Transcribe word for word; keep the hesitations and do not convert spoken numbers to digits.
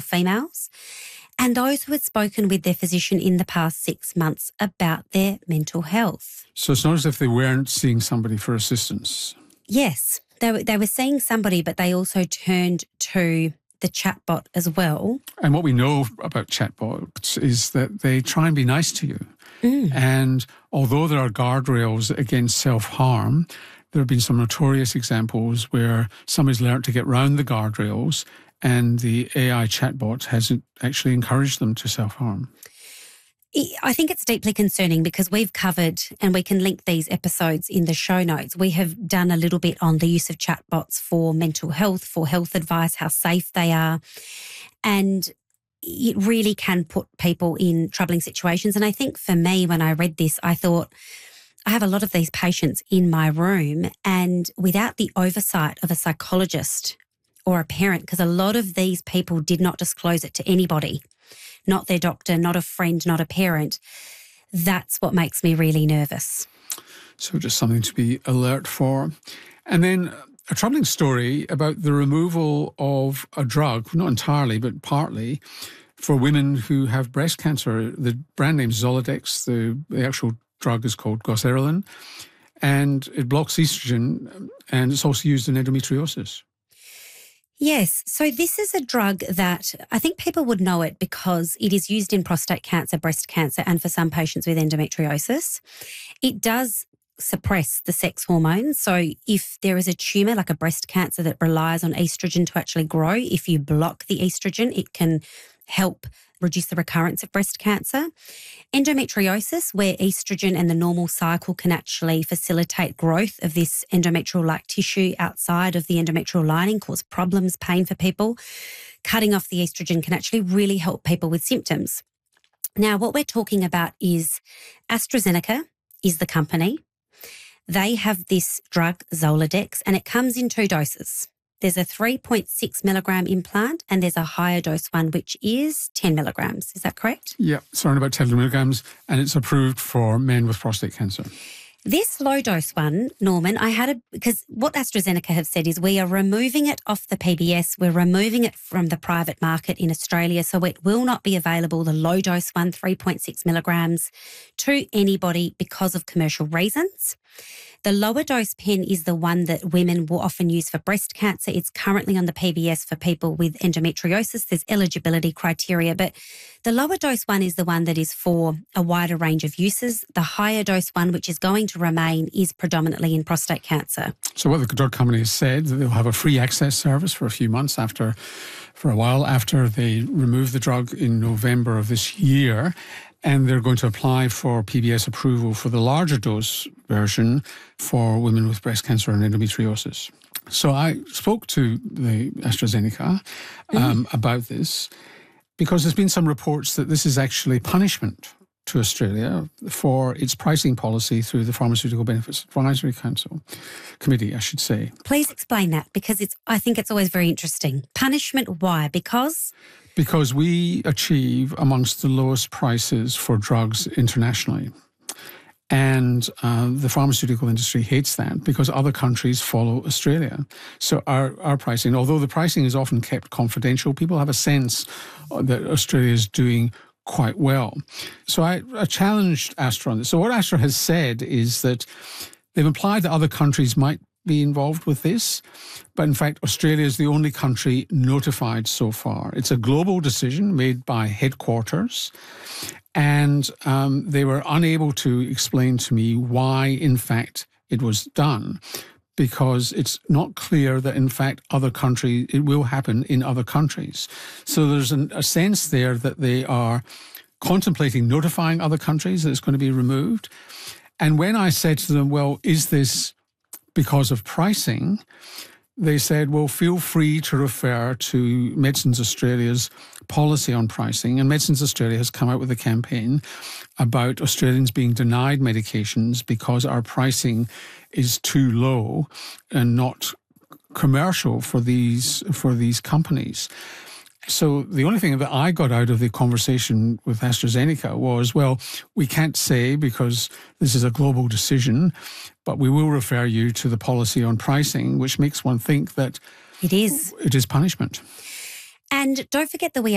females, and those who had spoken with their physician in the past six months about their mental health. So it's not as if they weren't seeing somebody for assistance. Yes, they were, they were seeing somebody, but they also turned to the chatbot as well. And what we know about chatbots is that they try and be nice to you. Mm. And although there are guardrails against self-harm, there have been some notorious examples where somebody's learnt to get round the guardrails and the A I chatbot hasn't actually encouraged them to self-harm. I think it's deeply concerning because we've covered, and we can link these episodes in the show notes, we have done a little bit on the use of chatbots for mental health, for health advice, how safe they are. And it really can put people in troubling situations. And I think for me, when I read this, I thought, I have a lot of these patients in my room, and without the oversight of a psychologist or a parent, because a lot of these people did not disclose it to anybody, not their doctor, not a friend, not a parent. That's what makes me really nervous. So just something to be alert for. And then a troubling story about the removal of a drug, not entirely, but partly, for women who have breast cancer. The brand name is Zoladex. The, the actual drug is called Goserelin. And it blocks estrogen, and it's also used in endometriosis. Yes. So this is a drug that I think people would know it because it is used in prostate cancer, breast cancer, and for some patients with endometriosis. It does suppress the sex hormones. So if there is a tumour like a breast cancer that relies on estrogen to actually grow, if you block the estrogen, it can help reduce the recurrence of breast cancer. Endometriosis, where estrogen and the normal cycle can actually facilitate growth of this endometrial-like tissue outside of the endometrial lining, cause problems, pain for people. Cutting off the estrogen can actually really help people with symptoms. Now, what we're talking about is AstraZeneca is the company. They have this drug, Zoladex, and it comes in two doses. There's a three point six milligram implant and there's a higher dose one, which is ten milligrams. Is that correct? Yeah, it's around about ten milligrams, and it's approved for men with prostate cancer. This low dose one, Norman, I had a, because what AstraZeneca have said is we are removing it off the P B S. We're removing it from the private market in Australia. So it will not be available, the low dose one, three point six milligrams, to anybody because of commercial reasons. The lower dose pen is the one that women will often use for breast cancer. It's currently on the P B S for people with endometriosis. There's eligibility criteria, but the lower dose one is the one that is for a wider range of uses. The higher dose one, which is going to remain, is predominantly in prostate cancer. So what the drug company has said, that they'll have a free access service for a few months after, for a while after they remove the drug in November of this year. And they're going to apply for P B S approval for the larger dose version for women with breast cancer and endometriosis. So I spoke to the AstraZeneca um, mm. about this because there's been some reports that this is actually punishment to Australia for its pricing policy through the Pharmaceutical Benefits Advisory Council Committee, I should say. Please explain that, because it's. I think it's always very interesting. Punishment, why? Because? Because we achieve amongst the lowest prices for drugs internationally. And uh, the pharmaceutical industry hates that because other countries follow Australia. So our, our pricing, although the pricing is often kept confidential, people have a sense that Australia is doing quite well. So I, I challenged Astra on this. So what Astra has said is that they've implied that other countries might be involved with this, but in fact Australia is the only country notified so far. It's a global decision made by headquarters, and um, they were unable to explain to me why in fact it was done, because it's not clear that in fact other countries, it will happen in other countries. So there's an, a sense there that they are contemplating notifying other countries that it's going to be removed. And when I said to them, well, is this because of pricing, they said, well, feel free to refer to Medicines Australia's policy on pricing. And Medicines Australia has come out with a campaign about Australians being denied medications because our pricing is too low and not commercial for these for these companies. So the only thing that I got out of the conversation with AstraZeneca was, well, we can't say because this is a global decision, but we will refer you to the policy on pricing, which makes one think that it is. It is punishment. And don't forget that we